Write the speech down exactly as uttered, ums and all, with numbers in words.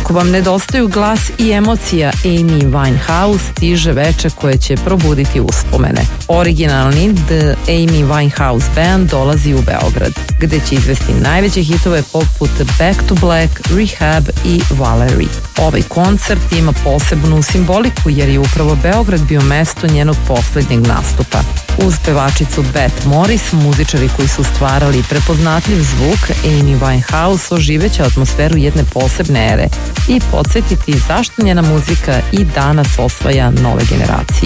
Ako vam nedostaju glas i emocija Amy Winehouse, stiže veče koje će probuditi uspomene. Originalni The Amy Winehouse Band dolazi u Beograd, gde će izvesti najveće hitove poput Back to Black, Rehab i Valerie. Ovaj koncert ima posebnu simboliku jer je upravo Beograd bio mesto njenog poslednjeg nastupa. Uz pevačicu Beth Morris, muzičari koji su stvarali prepoznatljiv zvuk, Amy Winehouse oživeće atmosferu jedne posebne ere i podsjetiti zašto njena muzika i danas osvaja nove generacije.